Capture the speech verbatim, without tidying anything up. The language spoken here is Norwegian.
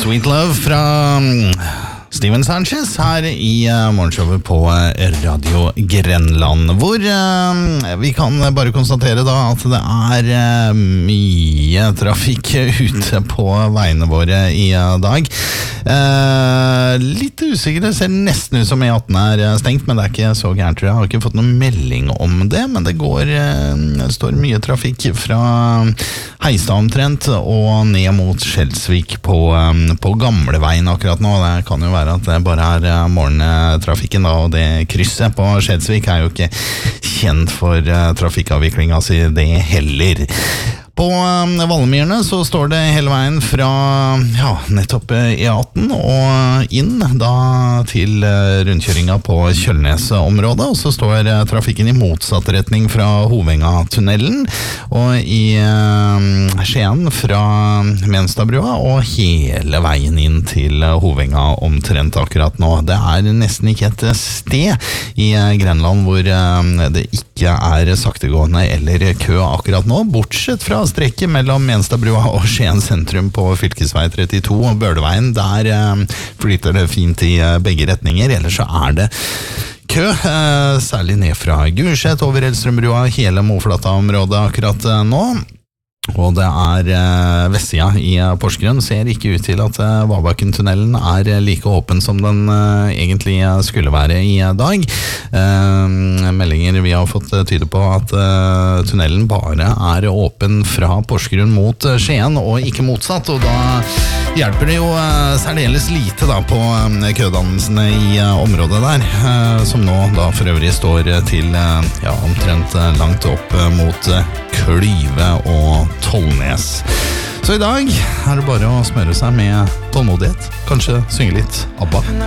Sweet Love fra Steven Sanchez her i uh, morgenshowet på uh, Radio Grenland, hvor uh, vi kan bare konstatere da at det er uh, mye trafikk ute på veiene våre i uh, dag. Uh, litt usikker, det ser nesten ut som E atten er uh, stengt, men det er ikke så gærent. Jeg har ikke fått noen melding om det, men det går, uh, det står mye trafikk fra Heistad omtrent og ned mot Skjelsvik på, um, på gamleveien akkurat nå. Det kan jo være at det bare er morgentrafikken da, og det krysset på Skjelsvik er jo ikke kjent for trafikkavviklingen si det heller. På Vallemyrene så står det hele veien fra ja, nettopp E atten og inn da til rundkjøringa på Kjølnes-området, og så står trafikken i motsatt retning fra Hovenga-tunnelen og i uh, Skien fra Menstadbrua og hele veien inn til Hovenga omtrent akkurat nå. Det er nesten ikke et sted i Grenland hvor uh, det ikke er saktegående eller kø akkurat nå, bortsett fra strekket mellom Menstadbrua og Skien sentrum på fylkesvei trettito og Bøleveien. Der eh, flyter det fint i eh, begge retninger, ellers så er det kø, eh, særlig ned fra Gulset over Elstrømbrua, hele Moflata-området akkurat eh, nå. Og det er eh, vestsida i eh, Porsgrunn ser ikke ut til at eh, Vabakken-tunnelen er eh, like åpen som den eh, egentlig skulle være i eh, dag. Eh, meldinger vi har fått eh, tyde på at eh, tunnelen bare er åpen fra Porsgrunn mot eh, Skien og ikke motsatt, og da hjelper det jo eh, særdeles lite da på eh, kødannelsene i eh, området der, eh, som nå da for øvrig står eh, til eh, ja, omtrent eh, langt opp eh, mot eh, Klyve og Tollnes. Så i dag er det bare å smøre seg med tålmodighet, kanskje synge litt ABBA.